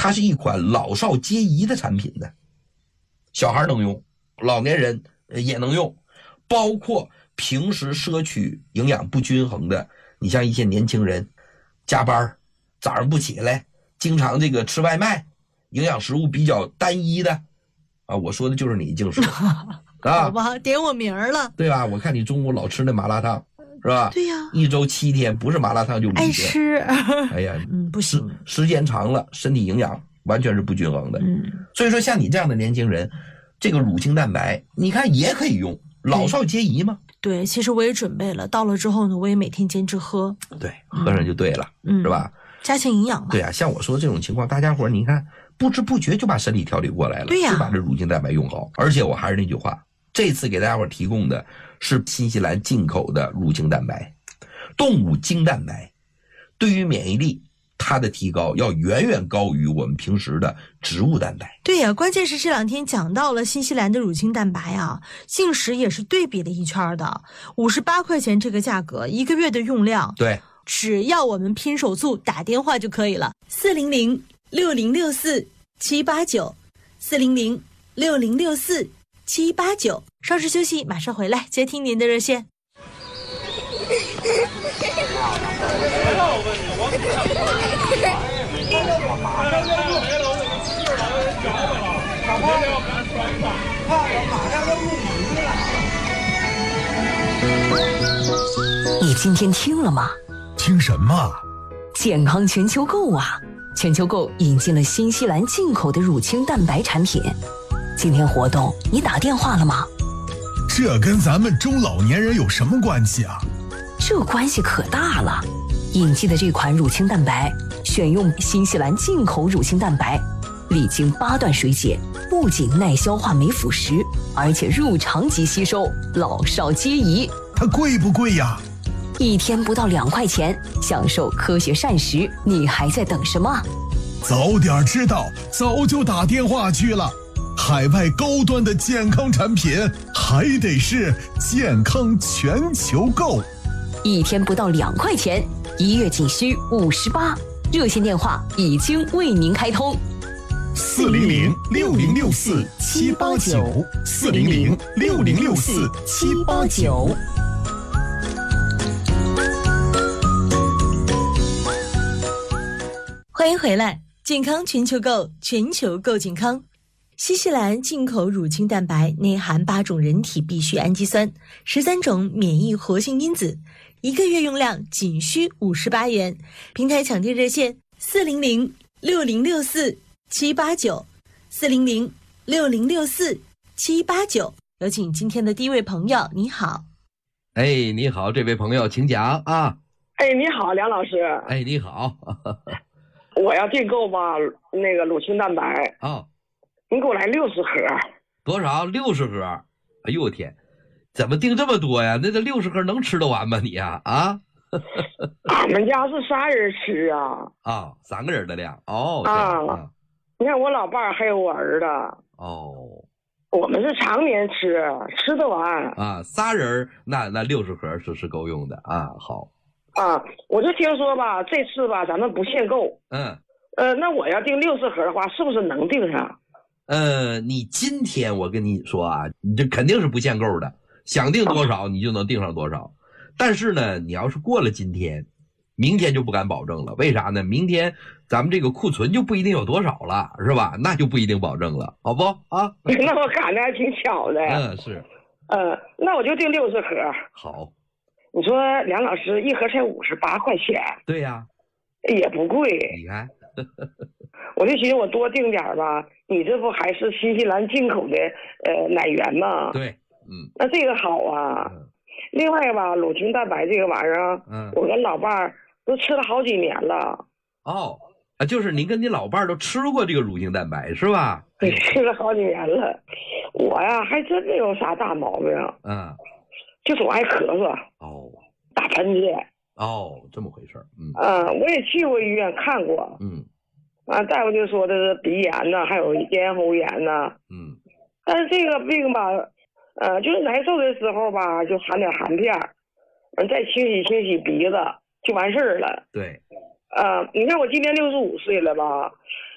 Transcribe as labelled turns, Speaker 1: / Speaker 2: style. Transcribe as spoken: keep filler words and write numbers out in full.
Speaker 1: 它是一款老少皆宜的产品的，小孩能用，老年人也能用，包括平时摄取营养不均衡的，你像一些年轻人加班早上不起来，经常这个吃外卖，营养食物比较单一的啊，我说的就是你净说啊，
Speaker 2: 好吧，点我名儿了，
Speaker 1: 对吧？我看你中午老吃那麻辣烫，是吧？
Speaker 2: 对呀，
Speaker 1: 一周七天不是麻辣烫就五天，
Speaker 2: 爱吃。
Speaker 1: 哎呀，
Speaker 2: 嗯，不行，
Speaker 1: 时间长了，身体营养完全是不均衡的。
Speaker 2: 嗯，
Speaker 1: 所以说像你这样的年轻人，这个乳清蛋白，你看也可以用，老少皆宜嘛。
Speaker 2: 对，其实我也准备了，到了之后呢，我也每天坚持喝。
Speaker 1: 对，喝上就对了，嗯、是吧？
Speaker 2: 加强营养嘛。
Speaker 1: 对啊，像我说这种情况，大家伙你看不知不觉就把身体调理过来了，
Speaker 2: 对呀，
Speaker 1: 就把这乳清蛋白用好。而且我还是那句话，这次给大家伙提供的是新西兰进口的乳清蛋白，动物精蛋白，对于免疫力它的提高要远远高于我们平时的植物蛋白。
Speaker 2: 对呀，关键是这两天讲到了新西兰的乳清蛋白啊，信实也是对比了一圈的，五十八块钱这个价格，一个月的用量，
Speaker 1: 对，
Speaker 2: 只要我们拼手速打电话就可以了，四零零六零六四七八九，四零零六零六四七八九。稍事休息，马上回来接听您的热线。
Speaker 3: 你今天听了吗？
Speaker 4: 听什么？
Speaker 3: 健康全球购啊！全球购引进了新西兰进口的乳清蛋白产品。今天活动你打电话了吗？
Speaker 4: 这跟咱们中老年人有什么关系啊？
Speaker 3: 这关系可大了。引进的这款乳清蛋白选用新西兰进口乳清蛋白，历经八段水解，不仅耐消化酶腐蚀，而且入肠即吸收，老少皆宜。
Speaker 4: 它贵不贵呀？
Speaker 3: 一天不到两块钱，享受科学膳食，你还在等什么？
Speaker 4: 早点知道，早就打电话去了。海外高端的健康产品，还得是健康全球购。
Speaker 3: 一天不到两块钱，一月仅需五十八。热线电话已经为您开通，
Speaker 4: 四零零六零六四七八九，四零零六零六四七八九。
Speaker 2: 欢迎回来，健康全球购，全球购健康。新西兰进口乳清蛋白内含八种人体必需氨基酸，十三种免疫活性因子，一个月用量仅需五十八元。平台抢订热线四零零六零六四七八九，四零零六零六四七八九。有请今天的第一位朋友，你好。
Speaker 1: 哎，你好，这位朋友，请讲啊。
Speaker 5: 哎，你好，梁老师。
Speaker 1: 哎，你好。
Speaker 5: 我要订购吧，那个乳清蛋白。
Speaker 1: 哦。
Speaker 5: 你给我来六十盒。
Speaker 1: 多少？六十盒。哎呦我天，怎么订这么多呀？那这六十盒能吃得完吗你呀？啊？
Speaker 5: 俺们家是仨人吃啊。
Speaker 1: 啊，三个人的量。哦。
Speaker 5: 啊。
Speaker 1: 啊
Speaker 5: 你看我老伴儿还有我儿子。
Speaker 1: 哦。
Speaker 5: 我们是常年吃，吃得完。
Speaker 1: 啊，仨人那那六十盒是是够用的啊。好。
Speaker 5: 啊，我就听说吧，这次吧咱们不限购。
Speaker 1: 嗯。
Speaker 5: 呃，那我要订六十盒的话，是不是能订上？
Speaker 1: 呃，你今天我跟你说啊，你这肯定是不限购的，想订多少你就能订上多少。但是呢，你要是过了今天，明天就不敢保证了。为啥呢？明天咱们这个库存就不一定有多少了，是吧？那就不一定保证了，好不啊？
Speaker 5: 那我赶的还挺巧的。
Speaker 1: 嗯，是。
Speaker 5: 呃，那我就订六十盒。
Speaker 1: 好。
Speaker 5: 你说梁老师一盒才五十八块钱。
Speaker 1: 对呀、
Speaker 5: 啊。也不贵。
Speaker 1: 你看。
Speaker 5: 我就寻思我多订点吧，你这不还是新西兰进口的呃奶源吗？
Speaker 1: 对，嗯，
Speaker 5: 那这个好啊。嗯、另外吧，乳清蛋白这个玩意儿，嗯，我跟老伴儿都吃了好几年了。
Speaker 1: 哦，啊，就是您跟你老伴儿都吃过这个乳清蛋白是吧？
Speaker 5: 对，吃了好几年了。我呀，还真没有啥大毛病。
Speaker 1: 嗯，
Speaker 5: 就总爱咳嗽。
Speaker 1: 哦。
Speaker 5: 打喷嚏。
Speaker 1: 哦，这么回事儿。嗯。
Speaker 5: 啊，我也去过医院看过。
Speaker 1: 嗯。
Speaker 5: 啊，大夫就说的是鼻炎呐，还有咽喉炎呐。
Speaker 1: 嗯。
Speaker 5: 但是这个病吧，呃，就是难受的时候吧，就含点含片，嗯，再清洗清洗鼻子就完事儿了。
Speaker 1: 对。
Speaker 5: 呃，你看我今年六十五岁了吧，